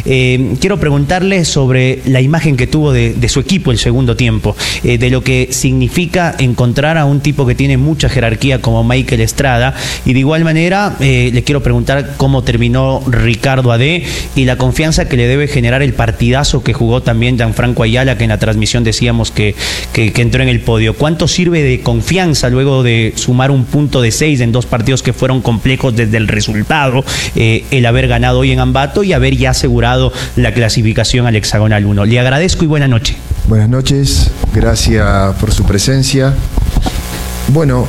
Quiero preguntarle sobre la imagen que tuvo de su equipo el segundo tiempo, de lo que significa encontrar a un tipo que tiene mucha jerarquía como Michael Estrada, y de igual manera le quiero preguntar cómo terminó Ricardo Adé y la confianza que le debe generar el partidazo que jugó también Gianfranco Ayala, que en la transmisión decíamos que entró en el podio. ¿Cuánto sirve de confianza luego de sumar un punto de 6 en 2 partidos que fueron complejos desde el resultado, el haber ganado hoy en Ambato y haber ya asegurado la clasificación al Hexagonal 1? Le agradezco y buena noche. Buenas noches, gracias por su presencia. Bueno,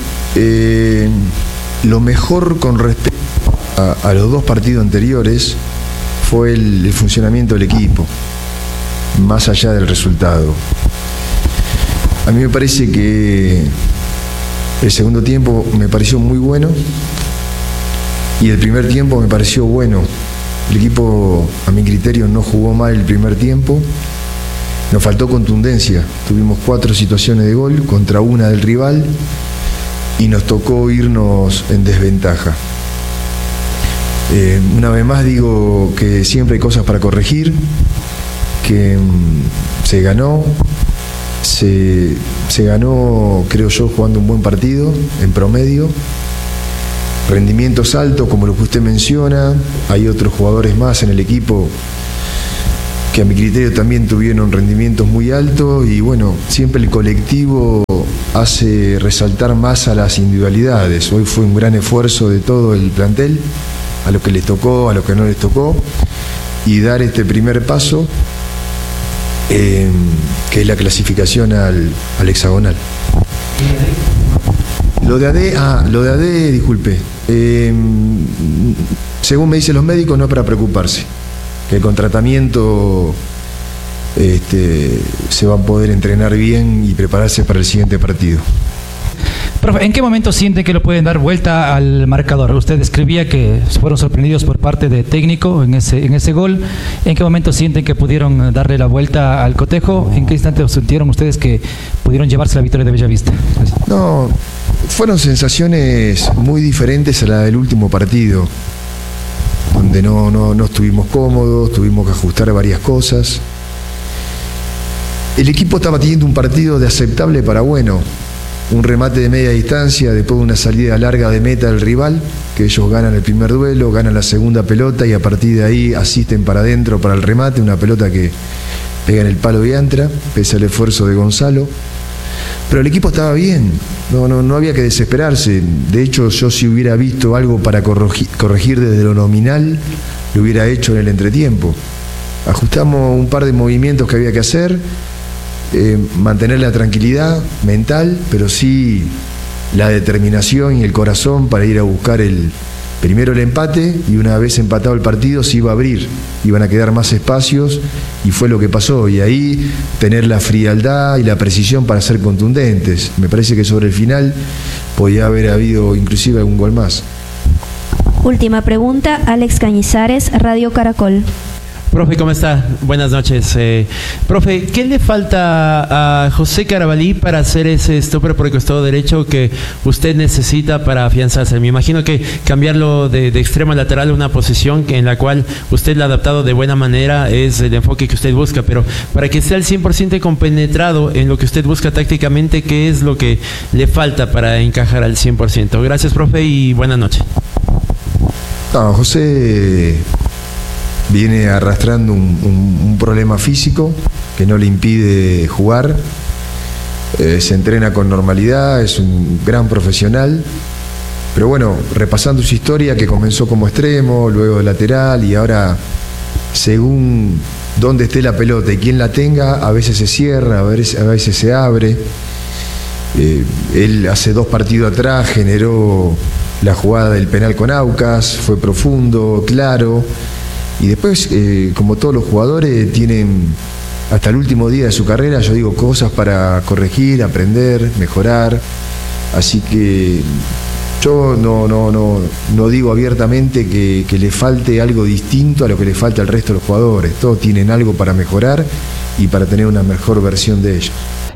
lo mejor con respecto a los 2 partidos anteriores fue el funcionamiento del equipo, más allá del resultado. A mí me parece que el segundo tiempo me pareció muy bueno y el primer tiempo me pareció bueno. El equipo, a mi criterio, no jugó mal el primer tiempo. Nos faltó contundencia. Tuvimos 4 situaciones de gol contra una del rival y nos tocó irnos en desventaja. Una vez más digo que siempre hay cosas para corregir, que se ganó, creo yo, jugando un buen partido en promedio, rendimientos altos como lo que usted menciona. Hay otros jugadores más en el equipo que a mi criterio también tuvieron rendimientos muy altos, y bueno, siempre el colectivo hace resaltar más a las individualidades. Hoy fue un gran esfuerzo de todo el plantel, a lo que les tocó, a lo que no les tocó, y dar este primer paso, que es la clasificación al hexagonal. Lo de AD, disculpe, según me dicen los médicos, no es para preocuparse, que con tratamiento se va a poder entrenar bien y prepararse para el siguiente partido. Profe, ¿en qué momento sienten que lo pueden dar vuelta al marcador? Usted describía que fueron sorprendidos por parte de técnico en ese gol. ¿En qué momento sienten que pudieron darle la vuelta al cotejo? ¿En qué instante sintieron ustedes que pudieron llevarse la victoria de Bellavista? Gracias. No, fueron sensaciones muy diferentes a la del último partido, donde no estuvimos cómodos, tuvimos que ajustar varias cosas. El equipo estaba teniendo un partido de aceptable para bueno. Un remate de media distancia después de una salida larga de meta del rival, que ellos ganan el primer duelo, ganan la segunda pelota y a partir de ahí asisten para adentro para el remate, una pelota que pega en el palo y entra, pese al esfuerzo de Gonzalo. Pero el equipo estaba bien, no había que desesperarse. De hecho, yo, si hubiera visto algo para corregir desde lo nominal, lo hubiera hecho en el entretiempo. Ajustamos un par de movimientos que había que hacer, mantener la tranquilidad mental, pero sí la determinación y el corazón para ir a buscar primero el empate, y una vez empatado el partido se iba a abrir, iban a quedar más espacios, y fue lo que pasó. Y ahí tener la frialdad y la precisión para ser contundentes. Me parece que sobre el final podía haber habido inclusive algún gol más. Última pregunta, Alex Cañizares, Radio Caracol. Profe, ¿cómo está? Buenas noches. Profe, ¿qué le falta a José Carabalí para hacer ese stopper por el costado derecho que usted necesita para afianzarse? Me imagino que cambiarlo de extremo a lateral a una posición en la cual usted la ha adaptado de buena manera es el enfoque que usted busca, pero para que sea al 100% compenetrado en lo que usted busca tácticamente, ¿qué es lo que le falta para encajar al 100%? Gracias, profe, y buena noche. José viene arrastrando un problema físico que no le impide jugar. Se entrena con normalidad, es un gran profesional, pero bueno, repasando su historia, que comenzó como extremo, luego de lateral, y ahora, según dónde esté la pelota y quién la tenga, a veces se cierra, a veces se abre. Él hace 2 partidos atrás generó la jugada del penal con Aucas, fue profundo, claro. Y después, como todos los jugadores, tienen hasta el último día de su carrera, yo digo, cosas para corregir, aprender, mejorar. Así que yo no digo abiertamente que le falte algo distinto a lo que le falta al resto de los jugadores. Todos tienen algo para mejorar y para tener una mejor versión de ellos.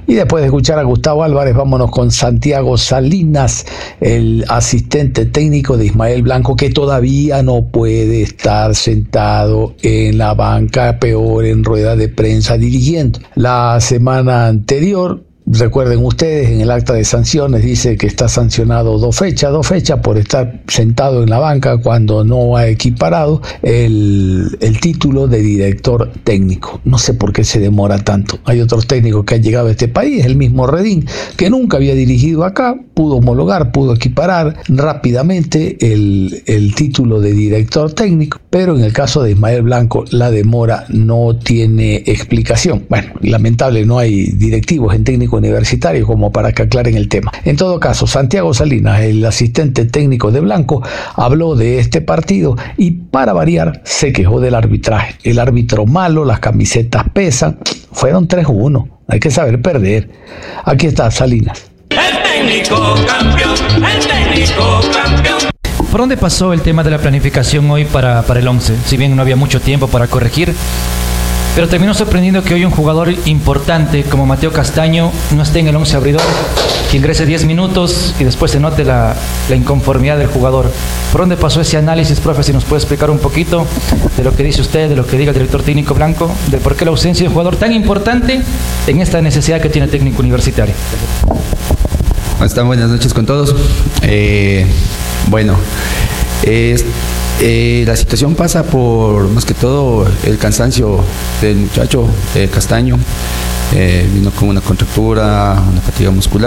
Y después de escuchar a Gustavo Álvarez, vámonos con Santiago Salinas, el asistente técnico de Ismael Blanco, que todavía no puede estar sentado en la banca, peor en rueda de prensa dirigiendo. La semana anterior, recuerden ustedes, en el acta de sanciones dice que está sancionado 2 fechas por estar sentado en la banca cuando no ha equiparado el título de director técnico. No sé por qué se demora tanto. Hay otros técnicos que han llegado a este país, el mismo Redín, que nunca había dirigido acá, pudo homologar, pudo equiparar rápidamente el título de director técnico, pero en el caso de Ismael Blanco la demora no tiene explicación. Bueno, lamentable, no hay directivos en técnico universitario como para que aclaren el tema. En todo caso, Santiago Salinas, el asistente técnico de Blanco, habló de este partido y, para variar, se quejó del arbitraje. El árbitro malo, las camisetas pesan, fueron 3-1, hay que saber perder. Aquí está Salinas. El técnico campeón, el técnico campeón. ¿Por dónde pasó el tema de la planificación hoy para el 11? Si bien no había mucho tiempo para corregir, pero terminó sorprendiendo que hoy un jugador importante como Mateo Castaño no esté en el 11 abridor, que ingrese 10 minutos y después se note la inconformidad del jugador. ¿Por dónde pasó ese análisis, profe? Si nos puede explicar un poquito de lo que dice usted, de lo que diga el director técnico Blanco, de por qué la ausencia de un jugador tan importante en esta necesidad que tiene el técnico universitario. Buenas noches con todos. La situación pasa por, más que todo, el cansancio del muchacho Castaño. Vino con una contractura, una fatiga muscular.